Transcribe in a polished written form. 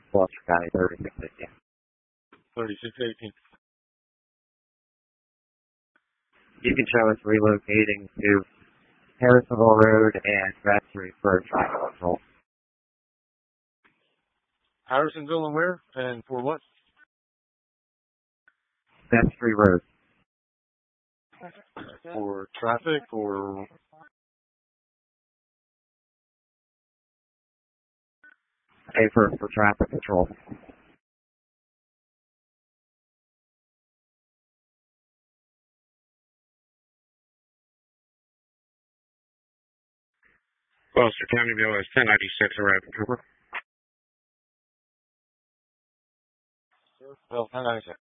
Gloucester County 3618. 3618. You can show us relocating to Harrisonville Road and Grass Street for traffic control. Harrisonville and where? And for what? Grass Street Road. For traffic or... Okay, for traffic control. Gloucester County BOS 1096 arriving. Over. Well, 1096.